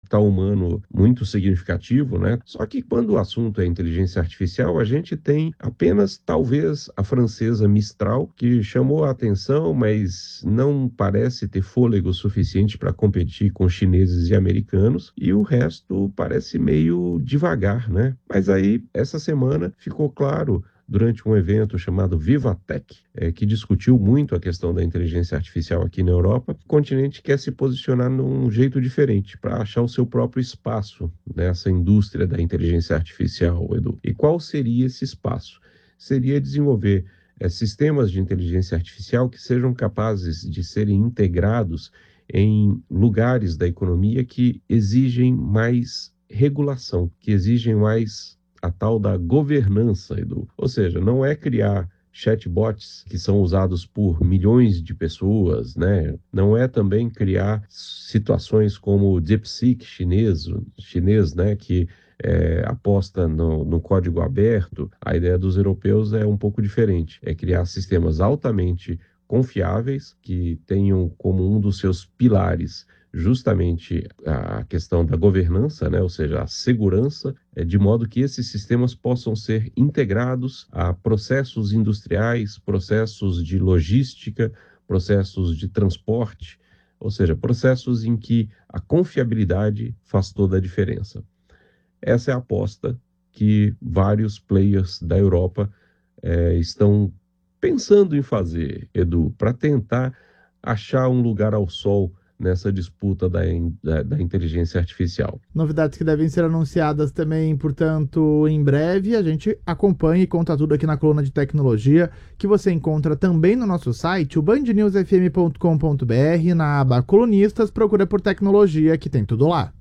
capital humano muito significativo, né? Só que quando o assunto é inteligência artificial, a gente tem apenas, talvez, a francesa Mistral, que chamou a atenção, mas não parece ter fôlego suficiente para competir com chineses e americanos, e o resto parece meio devagar, né? Mas aí, essa semana, ficou claro durante um evento chamado Vivatech, que discutiu muito a questão da inteligência artificial aqui na Europa, o continente quer se posicionar num jeito diferente, para achar o seu próprio espaço nessa indústria da inteligência artificial, Edu. E qual seria esse espaço? Seria desenvolver sistemas de inteligência artificial que sejam capazes de serem integrados em lugares da economia que exigem mais regulação, que exigem mais a tal da governança, Edu. Ou seja, não é criar chatbots que são usados por milhões de pessoas, né? Não é também criar situações como o DeepSeek chinês, né? Que aposta no código aberto. A ideia dos europeus é um pouco diferente. É criar sistemas altamente confiáveis que tenham como um dos seus pilares justamente a questão da governança, né? Ou seja, a segurança, de modo que esses sistemas possam ser integrados a processos industriais, processos de logística, processos de transporte, ou seja, processos em que a confiabilidade faz toda a diferença. Essa é a aposta que vários players da Europa estão pensando em fazer, Edu, para tentar achar um lugar ao sol nessa disputa da inteligência artificial. Novidades que devem ser anunciadas também, portanto, em breve. A gente acompanha e conta tudo aqui na coluna de tecnologia, que você encontra também no nosso site, o bandnewsfm.com.br, na aba colunistas, procura por tecnologia, que tem tudo lá.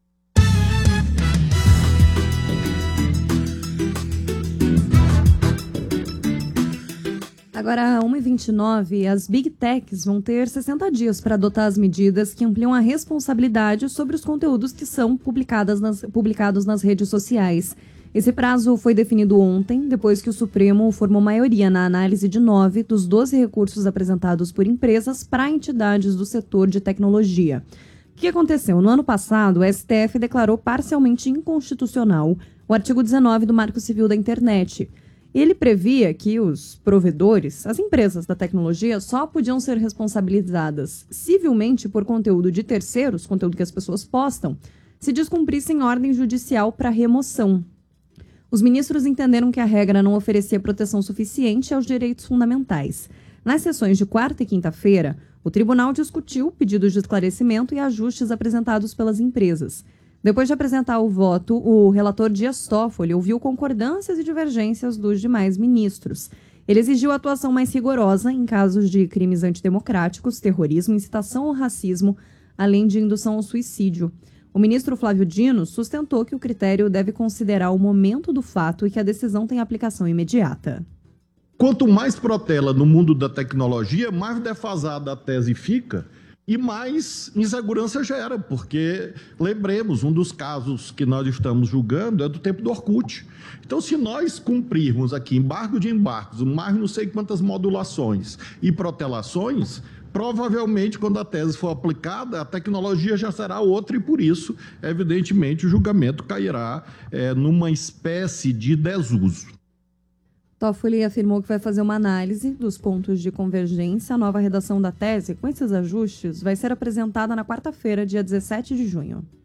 Agora, às 1h29, as Big Techs vão ter 60 dias para adotar as medidas que ampliam a responsabilidade sobre os conteúdos que são publicados nas redes sociais. Esse prazo foi definido ontem, depois que o Supremo formou maioria na análise de 9 dos 12 recursos apresentados por empresas para entidades do setor de tecnologia. O que aconteceu? No ano passado, o STF declarou parcialmente inconstitucional o artigo 19 do Marco Civil da Internet. Ele previa que os provedores, as empresas da tecnologia, só podiam ser responsabilizadas civilmente por conteúdo de terceiros, conteúdo que as pessoas postam, se descumprissem ordem judicial para remoção. Os ministros entenderam que a regra não oferecia proteção suficiente aos direitos fundamentais. Nas sessões de quarta e quinta-feira, o tribunal discutiu pedidos de esclarecimento e ajustes apresentados pelas empresas. Depois de apresentar o voto, o relator Dias Toffoli ouviu concordâncias e divergências dos demais ministros. Ele exigiu atuação mais rigorosa em casos de crimes antidemocráticos, terrorismo, incitação ao racismo, além de indução ao suicídio. O ministro Flávio Dino sustentou que o critério deve considerar o momento do fato e que a decisão tem aplicação imediata. Quanto mais protela no mundo da tecnologia, mais defasada a tese fica e mais insegurança gera, porque, lembremos, um dos casos que nós estamos julgando é do tempo do Orkut. Então, se nós cumprirmos aqui embargo de embargos, mais não sei quantas modulações e protelações, provavelmente, quando a tese for aplicada, a tecnologia já será outra e, por isso, evidentemente, o julgamento cairá numa espécie de desuso. Toffoli afirmou que vai fazer uma análise dos pontos de convergência. A nova redação da tese, com esses ajustes, vai ser apresentada na quarta-feira, dia 17 de junho.